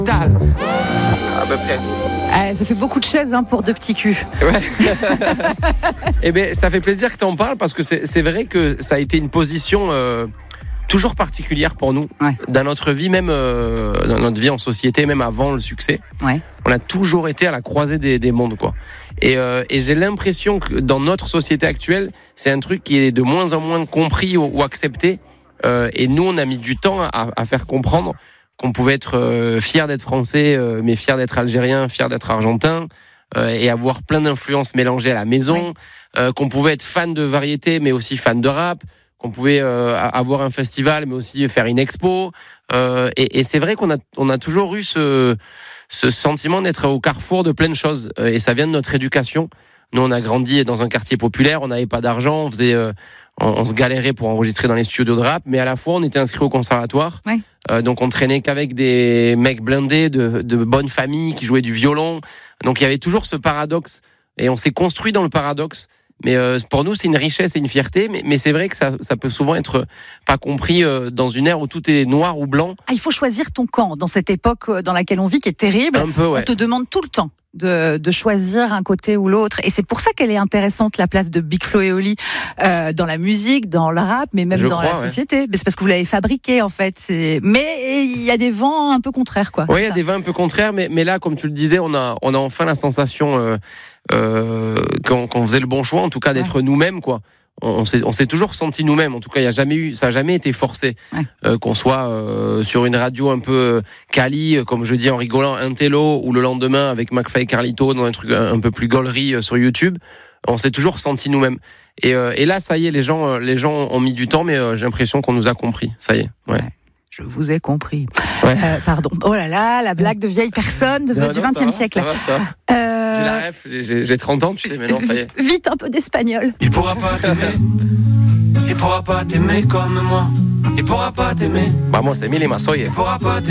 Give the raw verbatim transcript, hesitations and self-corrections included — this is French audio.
À peu près. Ah, ça fait beaucoup de chaises hein, pour deux petits culs. Ouais. Eh bien, ça fait plaisir que tu en parles parce que c'est, c'est vrai que ça a été une position euh, toujours particulière pour nous. Ouais. Dans notre vie, même euh, dans notre vie en société, même avant le succès. Ouais. On a toujours été à la croisée des, des mondes, quoi. Et, euh, et j'ai l'impression que dans notre société actuelle, c'est un truc qui est de moins en moins compris ou, ou accepté. Euh, et nous, on a mis du temps à, à faire comprendre qu'on pouvait être euh, fier d'être français, euh, mais fier d'être algérien, fier d'être argentin, euh, et avoir plein d'influences mélangées à la maison, ouais. euh, qu'on pouvait être fan de variété, mais aussi fan de rap, qu'on pouvait euh, avoir un festival, mais aussi faire une expo. Euh, et, et c'est vrai qu'on a, on a toujours eu ce, ce sentiment d'être au carrefour de plein de choses, euh, et ça vient de notre éducation. Nous, on a grandi dans un quartier populaire, on n'avait pas d'argent, on faisait... Euh, On, on se galérait pour enregistrer dans les studios de rap, mais à la fois on était inscrit au conservatoire, ouais. euh, donc on traînait qu'avec des mecs blindés de, de bonnes familles qui jouaient du violon, donc il y avait toujours ce paradoxe, et on s'est construit dans le paradoxe, mais euh, pour nous c'est une richesse et une fierté, mais, mais c'est vrai que ça, ça peut souvent être pas compris euh, dans une ère où tout est noir ou blanc. Ah, il faut choisir ton camp dans cette époque dans laquelle on vit qui est terrible. Un peu, ouais. On te demande tout le temps de, de choisir un côté ou l'autre. Et c'est pour ça qu'elle est intéressante, la place de Big Flo et Oli, euh, dans la musique, dans le rap, mais même Je dans crois, la ouais. société. Mais c'est parce que vous l'avez fabriqué, en fait. C'est... Mais il y a des vents un peu contraires, quoi. Oui, il y a des vents un peu contraires, mais, mais là, comme tu le disais, on a, on a enfin la sensation euh, euh, qu'on, qu'on faisait le bon choix, en tout cas d'être ouais. nous-mêmes, quoi. On s'est, on s'est toujours senti nous-mêmes. En tout cas, il y a jamais eu, ça n'a jamais été forcé ouais. euh, qu'on soit euh, sur une radio un peu quali, comme je dis en rigolant, un télo, ou le lendemain avec McFly et Carlito dans un truc un, un peu plus gaulerie euh, sur YouTube. On s'est toujours senti nous-mêmes. Et, euh, et là, ça y est, les gens, les gens ont mis du temps, mais euh, j'ai l'impression qu'on nous a compris. Ça y est. Ouais. ouais. Je vous ai compris. Ouais. Euh, pardon. Oh là là, la blague de vieille personne de, non, du non, vingtième va, siècle. Ça va, ça va. Euh... J'ai la ref, j'ai, j'ai trente ans, tu sais, mais non, ça y est. Vite, un peu d'espagnol. Il pourra pas t'aimer. Il pourra pas t'aimer comme moi. Il pourra pas t'aimer. Vamos, Emile Masoye. Il pourra pas t'aimer.